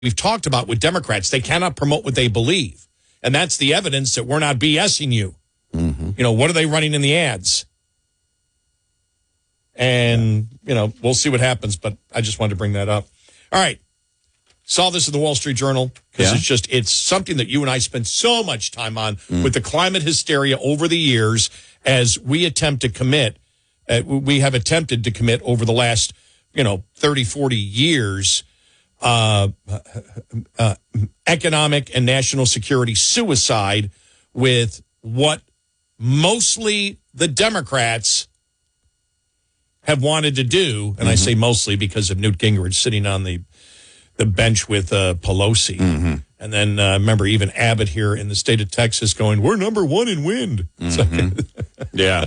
we've talked about with Democrats. They cannot promote what they believe. And that's the evidence that we're not BSing you. Mm-hmm. You know, what are they running in the ads? And, you know, we'll see what happens, but I just wanted to bring that up. All right. Saw this in the Wall Street Journal because it's something that you and I spent so much time on with the climate hysteria over the years as we attempt to commit. We have attempted to commit over the last, 30, 40 years, economic and national security suicide with what mostly the Democrats have wanted to do. And I say mostly because of Newt Gingrich sitting on the bench with Pelosi. Mm-hmm. And then remember even Abbott here in the state of Texas going, we're number one in wind. Yeah.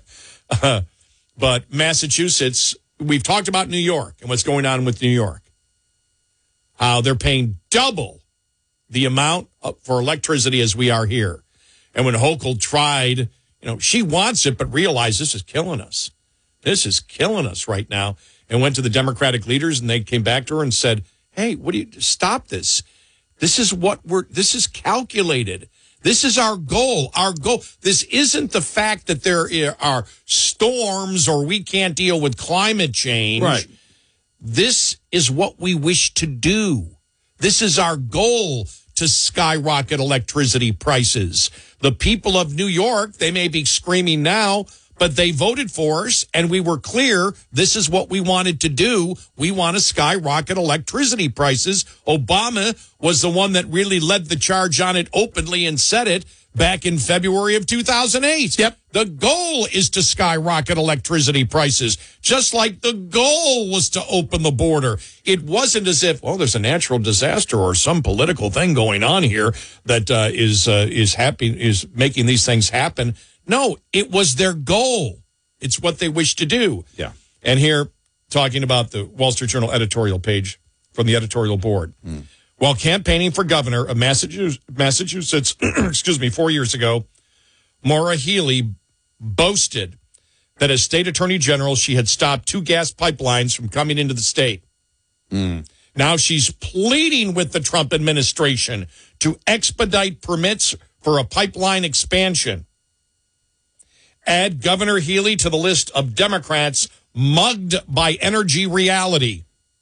But Massachusetts, we've talked about New York and what's going on with New York. How they're paying double the amount for electricity as we are here. And when Hochul tried, she wants it, but realized this is killing us. This is killing us right now. And went to the Democratic leaders and they came back to her and said, hey, stop this. This is calculated. This is our goal. Our goal. This isn't the fact that there are storms or we can't deal with climate change. Right. This is what we wish to do. This is our goal to skyrocket electricity prices. The people of New York, they may be screaming now, but they voted for us, and we were clear this is what we wanted to do. We want to skyrocket electricity prices. Obama was the one that really led the charge on it openly and said it back in February of 2008. Yep. The goal is to skyrocket electricity prices, just like the goal was to open the border. It wasn't as if, there's a natural disaster or some political thing going on here that is making these things happen. No, it was their goal. It's what they wish to do. Yeah. And here, talking about the Wall Street Journal editorial page from the editorial board. While campaigning for governor of Massachusetts, 4 years ago, Maura Healey boasted that as state attorney general, she had stopped 2 gas pipelines from coming into the state. Now she's pleading with the Trump administration to expedite permits for a pipeline expansion. Add Governor Healey to the list of Democrats mugged by energy reality.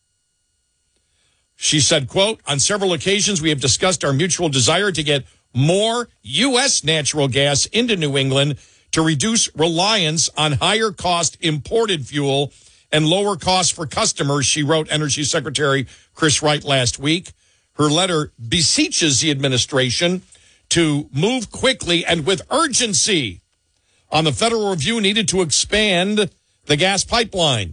She said, quote, on several occasions, we have discussed our mutual desire to get more U.S. natural gas into New England to reduce reliance on higher cost imported fuel and lower costs for customers, she wrote Energy Secretary Chris Wright last week. Her letter beseeches the administration to move quickly and with urgency on the federal review needed to expand the gas pipeline.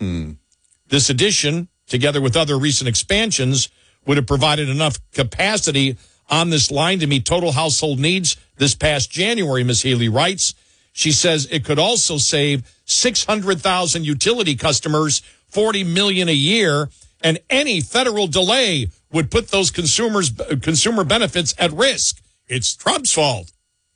This addition, together with other recent expansions, would have provided enough capacity on this line to meet total household needs this past January, Ms. Healey writes. She says it could also save 600,000 utility customers $40 million a year, and any federal delay would put those consumer benefits at risk. It's Trump's fault.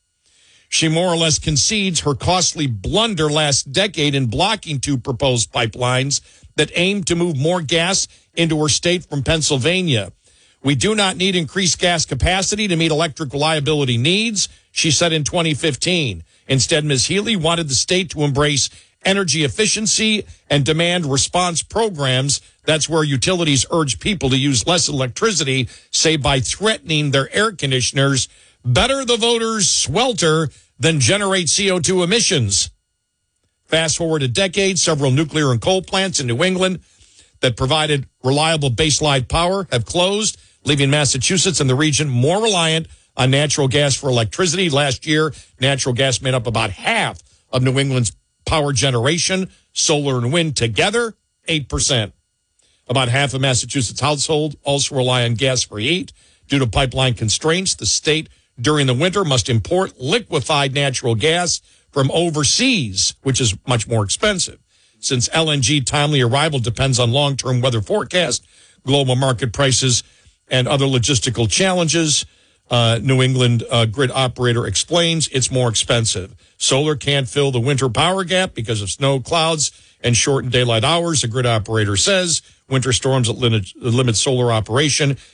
She more or less concedes her costly blunder last decade in blocking 2 proposed pipelines that aimed to move more gas into her state from Pennsylvania. We do not need increased gas capacity to meet electric reliability needs, she said in 2015. Instead, Ms. Healey wanted the state to embrace energy efficiency and demand response programs. That's where utilities urge people to use less electricity, say by threatening their air conditioners. Better the voters swelter than generate CO2 emissions. Fast forward a decade, several nuclear and coal plants in New England that provided reliable baseline power have closed, leaving Massachusetts and the region more reliant on natural gas for electricity. Last year, natural gas made up about half of New England's power generation. Solar and wind together, 8%. About half of Massachusetts households also rely on gas for heat. Due to pipeline constraints, the state during the winter must import liquefied natural gas from overseas, which is much more expensive. Since LNG timely arrival depends on long-term weather forecast, global market prices, and other logistical challenges, New England grid operator explains it's more expensive. Solar can't fill the winter power gap because of snow, clouds, and shortened daylight hours, the grid operator says. winter storms that limit solar operation.